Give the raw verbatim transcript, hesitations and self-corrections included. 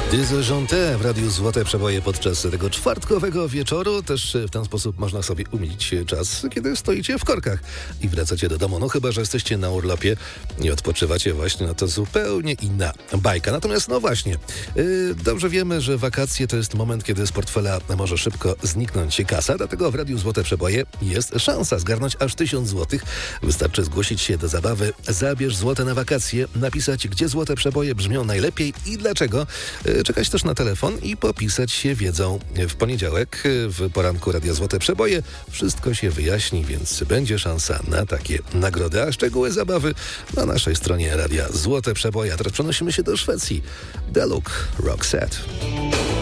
Dyzerżonte w Radiu Złote Przeboje podczas tego czwartkowego wieczoru. Też w ten sposób można sobie umilić czas, kiedy stoicie w korkach i wracacie do domu. No chyba, że jesteście na urlopie i odpoczywacie właśnie, no to zupełnie inna bajka. Natomiast no właśnie, yy, dobrze wiemy, że wakacje to jest moment, kiedy z portfela może szybko zniknąć kasa, dlatego w Radiu Złote Przeboje jest szansa zgarnąć aż tysiąc złotych. Wystarczy zgłosić się do zabawy Zabierz złote na wakacje, napisać, gdzie złote przeboje brzmią najlepiej i dlaczego. Yy, czekać też na telefon i popisać się wiedzą. W poniedziałek w poranku Radia Złote Przeboje wszystko się wyjaśni, więc będzie szansa na takie nagrody, a szczegóły zabawy na naszej stronie Radia Złote Przeboje. A teraz przenosimy się do Szwecji. The Look Rock Set.